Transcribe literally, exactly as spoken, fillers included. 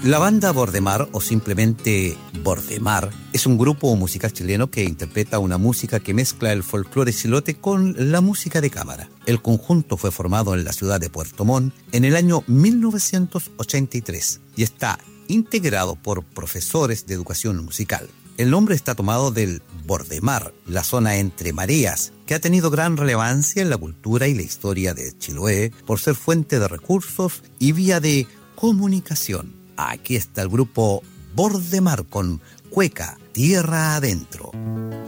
La banda Bordemar, o simplemente Bordemar, es un grupo musical chileno que interpreta una música que mezcla el folclore chilote con la música de cámara. El conjunto fue formado en la ciudad de Puerto Montt en el año mil novecientos ochenta y tres y está integrado por profesores de educación musical. El nombre está tomado del Bordemar, la zona entre mareas, que ha tenido gran relevancia en la cultura y la historia de Chiloé por ser fuente de recursos y vía de comunicación. Aquí está el grupo Bordemar con Cueca, Tierra Adentro.